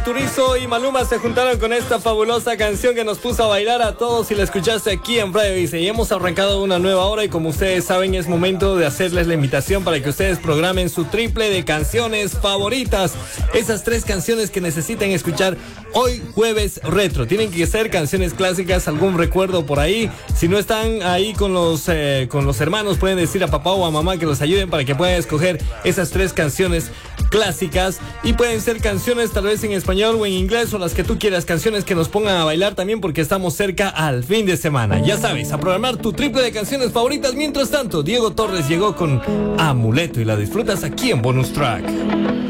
Turizo y Maluma se juntaron con esta fabulosa canción que nos puso a bailar a todos y la escuchaste aquí en Radio Dice. Y hemos arrancado una nueva hora y como ustedes saben es momento de hacerles la invitación para que ustedes programen su triple de canciones favoritas. Esas 3 canciones que necesitan escuchar hoy jueves retro. Tienen que ser canciones clásicas, algún recuerdo por ahí. Si no están ahí con los hermanos, pueden decir a papá o a mamá que los ayuden para que puedan escoger esas 3 canciones clásicas. Y pueden ser canciones tal vez en español o en inglés o las que tú quieras, canciones que nos pongan a bailar también porque estamos cerca al fin de semana. Ya sabes, a programar tu triple de canciones favoritas. Mientras tanto, Diego Torres llegó con Amuleto y la disfrutas aquí en Bonus Track.